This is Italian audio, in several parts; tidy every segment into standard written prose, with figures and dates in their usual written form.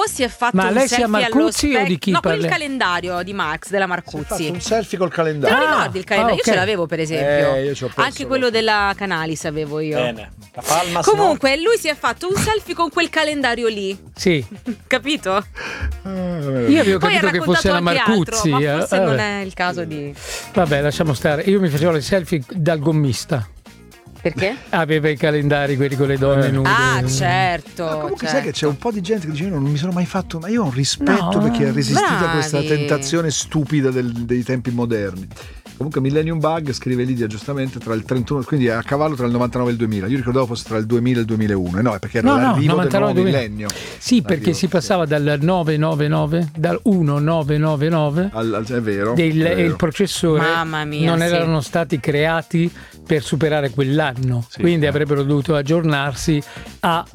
si è fatto Ma un lei sia selfie allo Marcuzzi o di chi no, con parla? il calendario di Max della Si è Marcuzzi. fatto un selfie col Te calendario. lo ricordi il calendario? ok. Io ce l'avevo, per esempio. Io ci ho perso Anche quello della Canalis avevo io. Bene. La palma Comunque, lui si è fatto un selfie con quel calendario lì. Sì. Capito? Io avevo Poi ha capito che fosse la raccontato anche Marcuzzi. altro, ma forse non vabbè. è il caso di... Vabbè, lasciamo stare. Io mi facevo le selfie dal gommista. Perché? Aveva i calendari, quelli con le donne nude. Ah, certo. Ma comunque certo. sai che c'è un po' di gente che dice: io non mi sono mai fatto, ma io ho un rispetto No, per chi ha resistito a bravi. questa tentazione stupida dei tempi moderni. Comunque Millennium Bug, scrive Lidia giustamente, tra il 31, quindi è a cavallo tra il 99 e il 2000. Io ricordavo fosse tra il 2000 e il 2001. No, è perché era l'arrivo del nuovo 2000. millennio. Sì, perché si passava dal 999, dal 1999 È vero. e è vero. il processore Mamma mia, non sì. erano stati creati per superare quell'anno, Sì, quindi avrebbero dovuto aggiornarsi a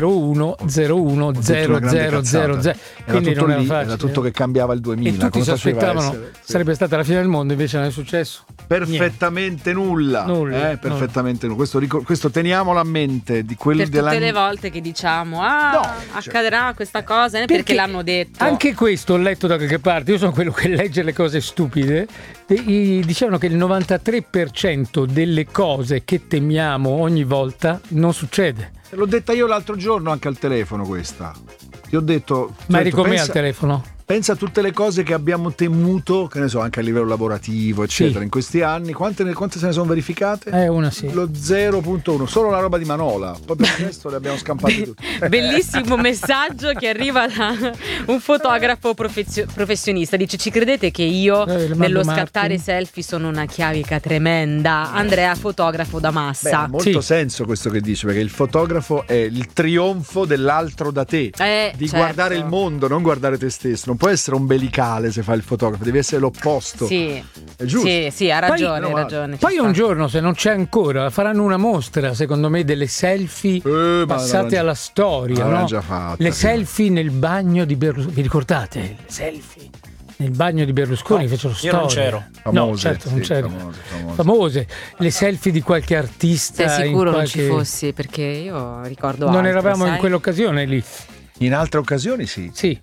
01010000. Quindi era tutto non era lì, facile. era tutto che cambiava il 2000. E tutti come si faceva a aspettavano essere? Sì. sarebbe stata la fine del mondo, invece non è successo. Perfettamente nulla. Nulla. Perfettamente nulla. Questo teniamolo a mente di quelli Per tutte della le volte che diciamo accadrà questa cosa, perché l'hanno detto. Anche questo ho letto da qualche parte. Io sono quello che legge le cose stupide. Dicevano che il 93% delle cose che temiamo ogni volta non succede. L'ho detta io l'altro giorno anche al telefono questa. Ti ho detto. Ma eri con me al telefono? Pensa a tutte le cose che abbiamo temuto, che ne so, anche a livello lavorativo, eccetera, Sì. in questi anni. Quante se ne sono verificate? Una sì. Lo 0.1, solo la roba di Manola. Poi per il resto le abbiamo scampate tutte. Bellissimo messaggio che arriva da un fotografo professionista. Dice: ci credete che io nello scattare selfie sono una chiavica tremenda? Andrea, fotografo da Beh, massa. ha molto senso questo che dice, perché il fotografo è il trionfo dell'altro da te, di certo. guardare il mondo, non guardare te stesso. Non puoi essere ombelicale se fai il fotografo, devi essere l'opposto. Sì, è giusto. Sì, ha ragione, Poi, ha ragione. Poi un giorno, se non c'è ancora, faranno una mostra, secondo me, delle selfie passate alla storia, no? Già fatta, le selfie nel bagno di Berlusconi. Vi ricordate? Le selfie nel bagno di Berlusconi fecero storia. Io non c'ero. No, certo, non c'ero. Famose. Le selfie di qualche artista. Sei sicuro in non qualche... ci fossi? Perché io ricordo Non altro, eravamo sai? in quell'occasione lì. In altre occasioni sì. Sì.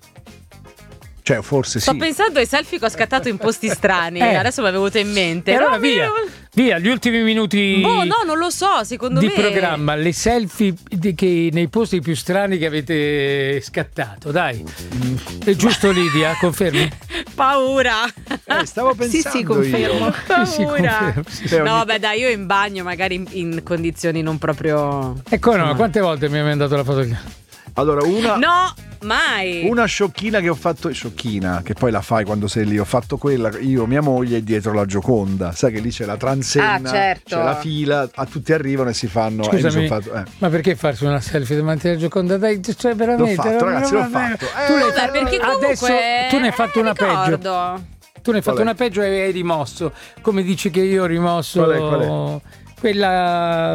Cioè, forse Sto sì. pensando ai selfie che ho scattato in posti strani. Adesso mi è venuto in mente. E allora No, via, gli ultimi minuti no, non lo so, secondo di me. programma, le selfie che nei posti più strani che avete scattato, dai. È giusto, Lidia, confermi? Paura. Stavo pensando Sì, confermo. Paura. Sì. No, vabbè, dai, io in bagno, magari in condizioni non proprio. Ecco, no, quante volte mi hai mandato la foto? Allora, No, mai. una sciocchina che ho fatto, sciocchina, che poi la fai quando sei lì, ho fatto quella, io, mia moglie, dietro la Gioconda, sai che lì c'è la transenna, certo. c'è la fila, a tutti arrivano e si fanno. Scusami, e mi son fatto, ma perché farsi una selfie davanti alla Gioconda? Dai, cioè veramente. L'ho fatto, ragazzi, l'ho fatto. Tu l'hai Vabbè, perché comunque adesso tu ne hai fatto una peggio. ricordo. Tu ne hai fatto Qual è? una peggio e hai rimosso. Come dici che io ho rimosso Qual è? quella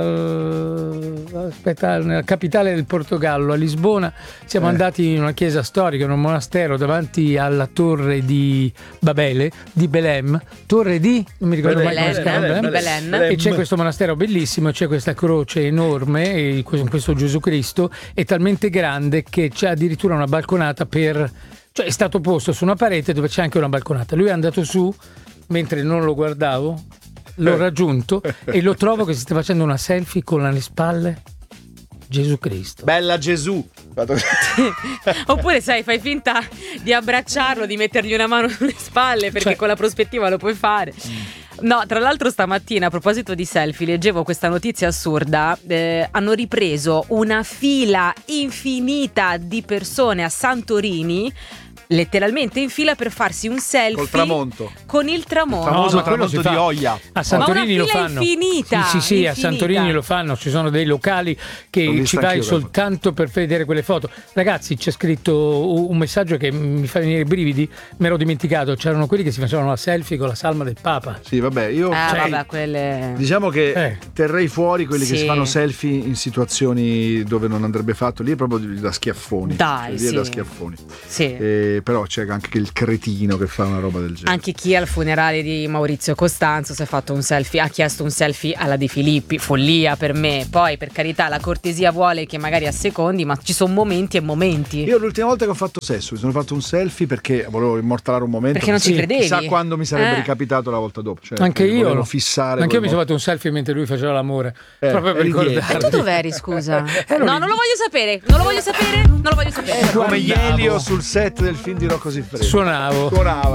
aspetta, nella capitale del Portogallo, a Lisbona, siamo andati in una chiesa storica, in un monastero davanti alla torre di Babele, di Belém, torre di non mi ricordo mai come si chiama, Belém, Belém. Belém. E c'è questo monastero bellissimo, c'è questa croce enorme e questo Gesù Cristo è talmente grande che c'è addirittura una balconata cioè è stato posto su una parete dove c'è anche una balconata. Lui è andato su mentre non lo guardavo, l'ho raggiunto e lo trovo che si sta facendo una selfie con alle spalle Gesù Cristo. Bella Gesù. Oppure sai, fai finta di abbracciarlo, di mettergli una mano sulle spalle, perché con la prospettiva lo puoi fare. No, tra l'altro stamattina, a proposito di selfie, leggevo questa notizia assurda. Hanno ripreso una fila infinita di persone a Santorini, letteralmente in fila, per farsi un selfie Col tramonto. con il tramonto. Il famoso ma quello tramonto si di fa. Oia. A Santorini Ma lo una fila fanno. infinita, Sì, a infinita. Santorini lo fanno. Ci sono dei locali L'ho che vista ci vai anch'io, soltanto per vedere quelle foto. Ragazzi, c'è scritto un messaggio che mi fa venire i brividi. Mi ero dimenticato. C'erano quelli che si facevano la selfie con la salma del Papa. Sì, vabbè, vabbè, io vabbè, quelle. diciamo che terrei fuori quelli che Sì. si fanno selfie in situazioni dove non andrebbe fatto. Lì è proprio da schiaffoni. Dai, lì è sì. da schiaffoni. Sì. Però c'è anche il cretino che fa una roba del genere. Anche chi al funerale di Maurizio Costanzo si è fatto un selfie, ha chiesto un selfie alla Di Filippi, follia per me. Poi per carità la cortesia vuole che magari a secondi, ma ci sono momenti e momenti. Io l'ultima volta che ho fatto sesso mi sono fatto un selfie perché volevo immortalare un momento. Perché non ci credevi. Chissà quando mi sarebbe ricapitato la volta dopo. Cioè, Anche io. volevo fissare. Anche io mi sono fatto un selfie mentre lui faceva l'amore. Proprio per eri dietro. ricordarlo. Tu dov'eri, scusa? Ero No, lì. non lo voglio sapere. Non lo voglio sapere. Non lo voglio sapere. Come Guardavo. Elio sul set del film di Rocco Siffredi. Suonavo.